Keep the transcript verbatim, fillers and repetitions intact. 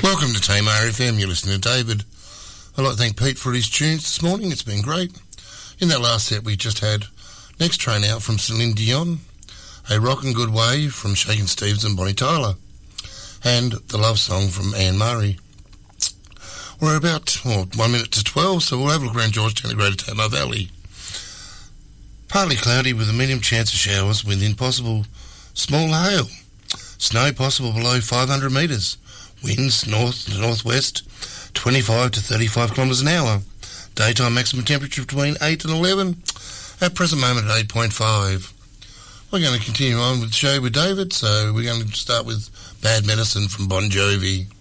Welcome to Tamar F M. You're listening to David. I'd like to thank Pete for his tunes this morning. It's been great. In that last set, we just had Next Train Out from Celine Dion, A Rockin' Good Way from Shakin' Stevens and Bonnie Tyler, and The Love Song from Anne Murray. We're about well, one minute to twelve, so we'll have a look around Georgetown and Greater Tamar Valley. Partly cloudy with a medium chance of showers with impossible small hail. Snow possible below five hundred metres. Winds north to northwest, twenty-five to thirty-five kilometres an hour. Daytime maximum temperature between eight and eleven. At present moment at eight point five. We're going to continue on with the show with David, so we're going to start with Bad Medicine from Bon Jovi.